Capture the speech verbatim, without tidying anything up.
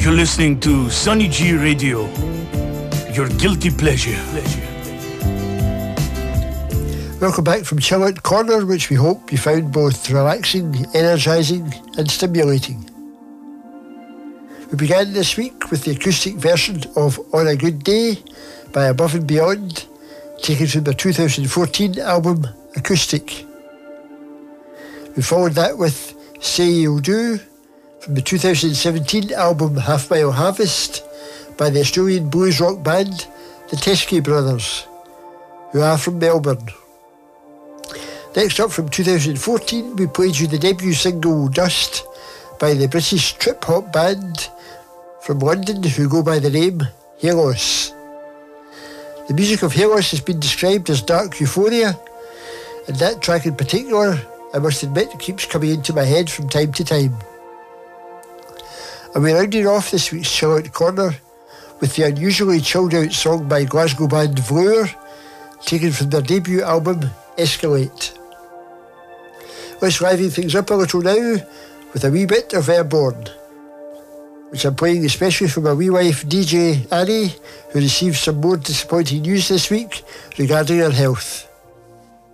You're listening to Sunny G Radio, your guilty pleasure. Welcome back from Chill Out Corner, which we hope you found both relaxing, energising and stimulating. We began this week with the acoustic version of On a Good Day by Above and Beyond, taken from their two thousand fourteen album Acoustic. We followed that with Say You'll Do from the two thousand seventeen album Half Mile Harvest by the Australian blues rock band the Teskey Brothers, who are from Melbourne. Next up from two thousand fourteen, we played you the debut single Dust by the British trip-hop band from London who go by the name Halos. The music of Halos has been described as dark euphoria, and that track in particular, I must admit, keeps coming into my head from time to time. And we're rounding off this week's Chill Out Corner with the unusually chilled out song by Glasgow band Vloer, taken from their debut album Escalate. Let's liven things up a little now with a wee bit of Airborne, which I'm playing especially for my wee wife D J Annie, who received some more disappointing news this week regarding her health.